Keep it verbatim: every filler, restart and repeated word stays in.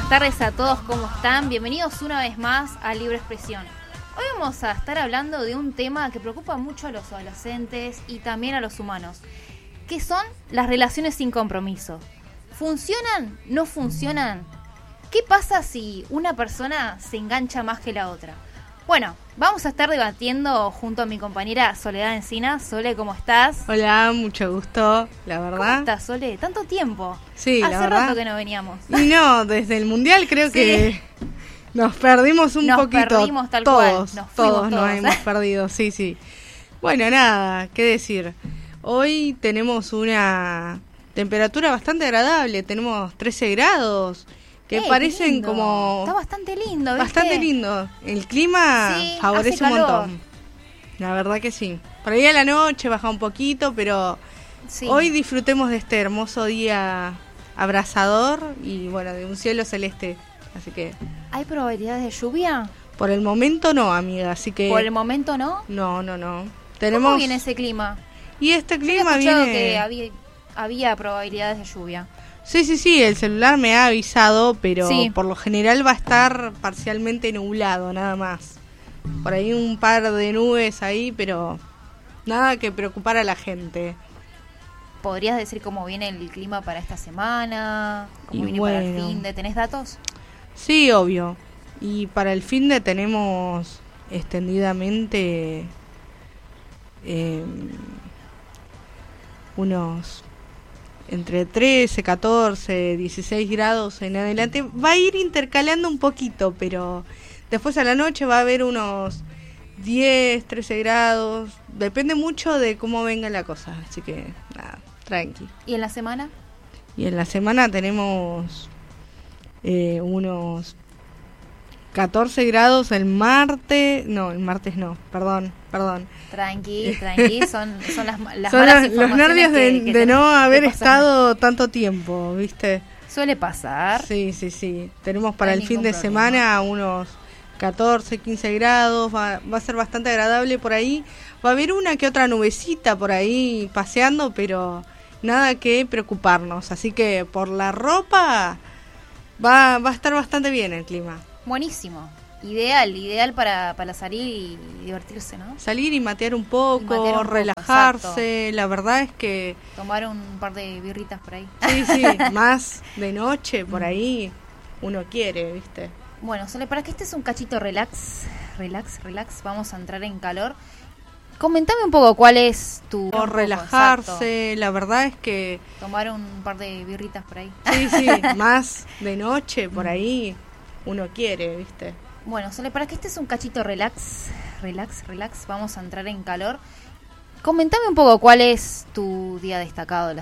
buenas tardes a todos, ¿cómo están? Bienvenidos una vez más a Libre Expresión. Hoy vamos a estar hablando de un tema que preocupa mucho a los adolescentes y también a los humanos, que son las relaciones sin compromiso. ¿Funcionan? ¿No funcionan? ¿Qué pasa si una persona se engancha más que la otra? Bueno, vamos a estar debatiendo junto a mi compañera Soledad Encina. Sole, ¿cómo estás? Hola, mucho gusto, la verdad. ¿Cómo estás, Sole? ¿Tanto tiempo? Sí, Hace la verdad. Hace rato que no veníamos. Y no, desde el Mundial creo sí. que nos perdimos un nos poquito. Nos perdimos tal todos, cual. Nos todos, todos nos hemos perdido, sí, sí. Bueno, nada, qué decir. Hoy tenemos una temperatura bastante agradable, tenemos trece grados. Que eh, parecen como... Está bastante lindo, ¿viste? Bastante lindo. El clima sí, favorece un montón. La verdad que sí. Por ahí a la noche baja un poquito, pero sí. Hoy disfrutemos de este hermoso día abrasador y bueno, de un cielo celeste. Así que... ¿Hay probabilidades de lluvia? Por el momento no, amiga, así que... ¿Por el momento no? No, no, no. Tenemos... ¿Cómo viene ese clima? Y este clima Yo he escuchado viene... que había, había probabilidades de lluvia. Sí, sí, sí, el celular me ha avisado, pero sí. por lo general va a estar parcialmente nublado, nada más. Por ahí un par de nubes ahí, pero nada que preocupar a la gente. ¿Podrías decir cómo viene el clima para esta semana? ¿Cómo y viene bueno, para el fin de? ¿Tenés datos? Sí, obvio. Y para el fin de tenemos extendidamente eh, unos... entre trece, catorce, dieciséis grados en adelante. Va a ir intercalando un poquito, pero después a la noche va a haber unos diez, trece grados. Depende mucho de cómo venga la cosa. Así que, nada, tranqui. ¿Y en la semana? Y en la semana tenemos eh, unos catorce grados el martes. No, el martes no, perdón, perdón. Tranqui, tranqui, son, son las, las son malas los, los nervios de, que, que de no haber que estado tanto tiempo, ¿viste? Suele pasar. Sí, sí, sí. Tenemos para no el fin de problema. semana unos catorce, quince grados, va, va a ser bastante agradable por ahí. Va a haber una que otra nubecita por ahí paseando, pero nada que preocuparnos. Así que por la ropa va, va a estar bastante bien el clima. Buenísimo. Ideal, ideal para, para salir y divertirse, ¿no? Salir y matear un poco, matear un relajarse, poco, la verdad es que... Tomar un par de birritas por ahí. Sí, sí, más de noche por ahí uno quiere, ¿viste? Bueno, Sole, para que este es un cachito relax, relax, relax, vamos a entrar en calor. Comentame un poco cuál es tu... Por relajarse, la verdad es que... Tomar un par de birritas por ahí. Sí, sí, más de noche por ahí uno quiere, ¿viste? Bueno, Sole, para que este es un cachito relax, relax, relax, vamos a entrar en calor. Comentame un poco cuál es tu día destacado de la